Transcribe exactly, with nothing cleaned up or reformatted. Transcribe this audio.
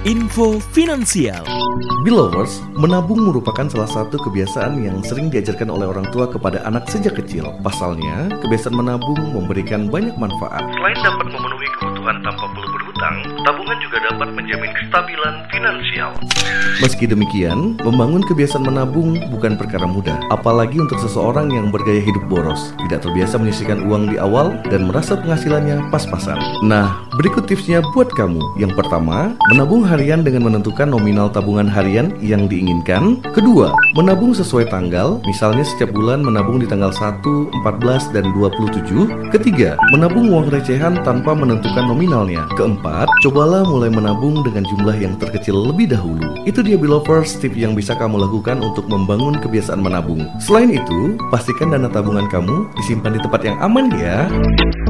Info Finansial. Belovers, menabung merupakan salah satu kebiasaan yang sering diajarkan oleh orang tua kepada anak sejak kecil. Pasalnya, kebiasaan menabung memberikan banyak manfaat. Selain dapat memenuhi kebutuhan tanpa perlu berhutang, tabungan juga dapat menjamin kestabilan finansial. Meski demikian, membangun kebiasaan menabung bukan perkara mudah, apalagi untuk seseorang yang bergaya hidup boros, tidak terbiasa menyisihkan uang di awal dan merasa penghasilannya pas-pasan. Nah, berikut tipsnya buat kamu. Yang pertama, menabung harian dengan menentukan nominal tabungan harian yang diinginkan. Kedua, menabung sesuai tanggal, misalnya setiap bulan menabung di tanggal satu, empat belas, dan dua puluh tujuh. Ketiga, menabung uang recehan tanpa menentukan nominalnya. Keempat, cobalah mulai menabung dengan jumlah yang terkecil lebih dahulu. Itu dia Belovers, tips yang bisa kamu lakukan untuk membangun kebiasaan menabung. Selain itu, pastikan dana tabungan kamu disimpan di tempat yang aman ya.